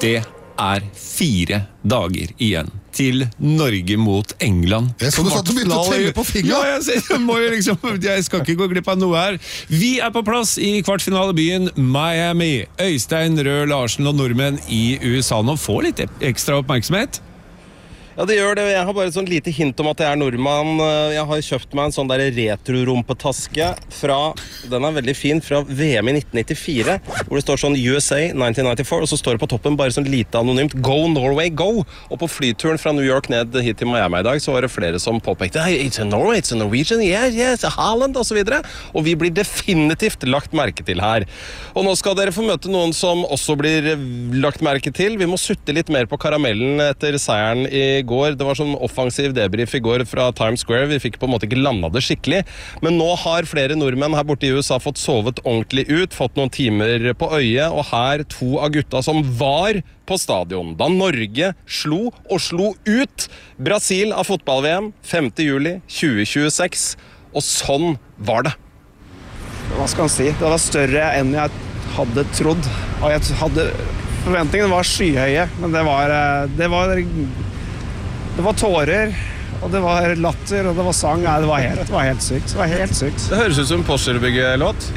Det 4 dager igjen til Norge mot England. Jeg så du satt og begynte å telle på fingeren. Ja, jeg skal ikke gå glipp av noe her. Vi på plass i kvartfinalebyen Miami. Øystein Røe Larsen og nordmenn i USA nå får litt ekstra oppmerksomhet. Ja, det gjør det. Jeg har bare et sånn lite hint om at jeg nordmann. Jeg har kjøpt meg en sånn der retro-rumpetaske den veldig fin, fra VM i 1994, hvor det står sånn USA 1994, og så står det på toppen bare sånn lite anonymt Go Norway, go! Og på flyturen fra New York ned hit til Miami i dag, så var det flere som påpekte It's a Norway, it's a Norwegian, yes, a Haaland, og så videre. Og vi blir definitivt lagt merke til her. Og nå skal dere få møte noen som også blir lagt merke til. Vi må sutte litt mer på karamellen etter seieren i går. Det var sånn offensiv debrief i går fra Times Square. Vi fikk på en måte ikke landet det skikkelig. Men nå har flere nordmenn her borte i USA fått sovet ordentlig ut, fått noen timer på øyet, og her 2 av gutta som var på stadion da Norge slo ut Brasil av fotball-VM 5. juli 2026. Og sånn var det. Hva skal man si? Det var større enn jeg hadde trodd. Og forventningene var skyhøye, men det var tårer, og det var latter, og det var sang. Nei, det var helt sykt. Det var helt sykt. Det høres ut som en Porsche-byggelåt.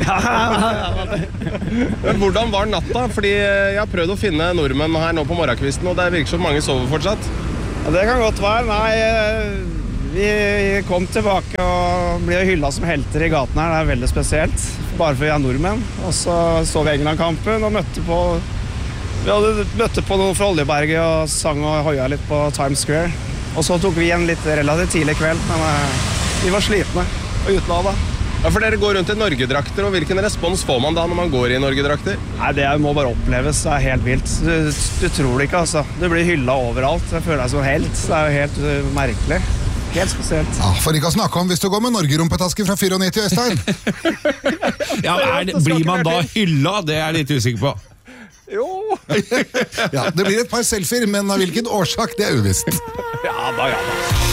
Men hvordan var natta? Fordi jeg har prøvd å finne nordmenn her nå på morgenkvisten, og det virker som mange sover fortsatt. Ja, det kan godt være. Nei, vi kom tilbake og ble hyllet som helter i gaten her. Det veldig spesielt, bare for vi nordmenn. Og så vi England-kampen og vi hadde møtte på noen fra Oljeberget og sang og hoia litt på Times Square. Og så tok vi igjen litt relativt tidlig kveld, men vi var slitne og utlada. Ja, for dere går rundt i Norgedrakter, og hvilken respons får man da når man går i Norgedrakter? Nei, det må bare oppleves. Det helt vilt. Du tror det ikke, altså. Du blir hyllet overalt. Jeg føler deg som helt. Det jo helt merkelig. Helt spesielt. Ja, for ikke å snakke om hvis du går med Norge-rumpetaske fra 94, Øystein. Ja, blir man da hyllet? Det jeg litt usikker på. Jo! Ja, det blir et par selfier, men av hvilken årsak, det uvisst. Ja da.